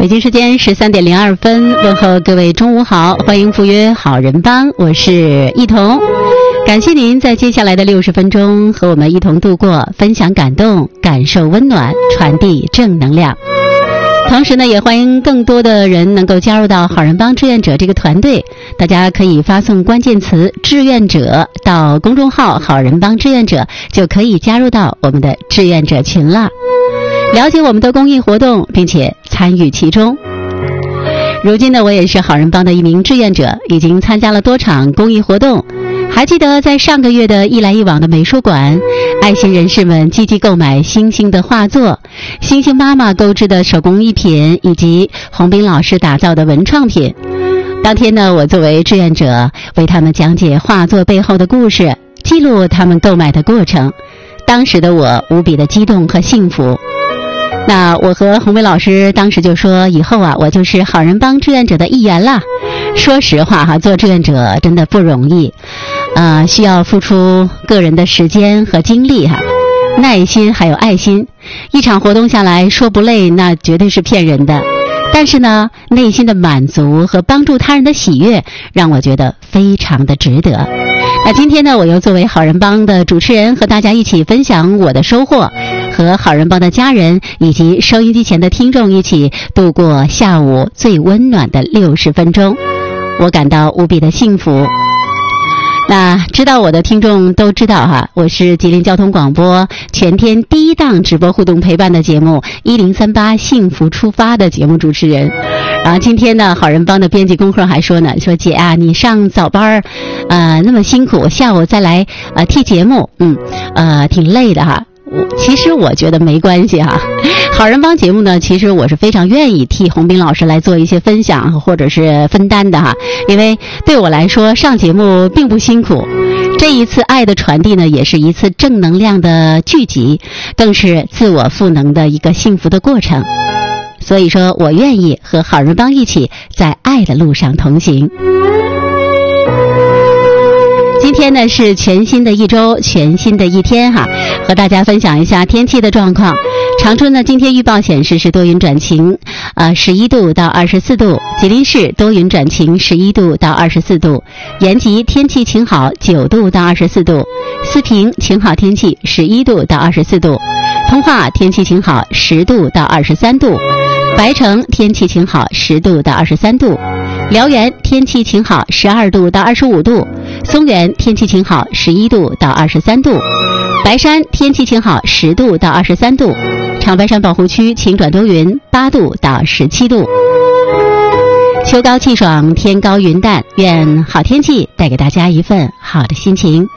北京时间13:02，问候各位中午好，欢迎赴约好人帮，我是一彤。感谢您在接下来的60分钟和我们一同度过，分享感动，感受温暖，传递正能量。同时呢，也欢迎更多的人能够加入到好人帮志愿者这个团队，大家可以发送关键词志愿者到公众号好人帮志愿者，就可以加入到我们的志愿者群了，了解我们的公益活动并且参与其中。如今呢，我也是好人帮的一名志愿者，已经参加了多场公益活动。还记得在上个月的一来一往的美术馆，爱心人士们积极购买星星的画作，星星妈妈购置的手工艺品，以及洪斌老师打造的文创品。当天呢，我作为志愿者为他们讲解画作背后的故事，记录他们购买的过程。当时的我无比的激动和幸福。那我和洪斌老师当时就说，以后啊，我就是好人帮志愿者的一员啦。说实话哈，做志愿者真的不容易，需要付出个人的时间和精力哈，耐心还有爱心。一场活动下来说不累，那绝对是骗人的。但是呢，内心的满足和帮助他人的喜悦，让我觉得非常的值得。那今天呢，我又作为好人帮的主持人，和大家一起分享我的收获，和好人帮的家人以及收音机前的听众一起度过下午最温暖的60分钟，我感到无比的幸福。那知道我的听众都知道哈，我是吉林交通广播全天第一档直播互动陪伴的节目1038幸福出发的节目主持人。然后今天呢，好人帮的编辑功课还说呢，说姐啊，你上早班那么辛苦，下午再来替节目，挺累的哈。其实我觉得没关系哈，好人帮节目呢，其实我是非常愿意替洪斌老师来做一些分享或者是分担的哈，因为对我来说上节目并不辛苦，这一次爱的传递呢，也是一次正能量的聚集，更是自我赋能的一个幸福的过程。所以说我愿意和好人帮一起在爱的路上同行。今天呢是全新的一周，全新的一天哈，和大家分享一下天气的状况。长春呢，今天预报显示是多云转晴，11度到24度；吉林市多云转晴，11度到24度；延吉天气晴好，9度到24度；四平晴好天气，11度到24度；通化天气晴好，10度到23度；白城天气晴好，10度到23度；辽源天气晴好，12度到25度；松原天气晴好，11度到23度；白山天气晴好，10度到23度；长白山保护区晴转多云，8度到17度。秋高气爽，天高云淡，愿好天气带给大家一份好的心情。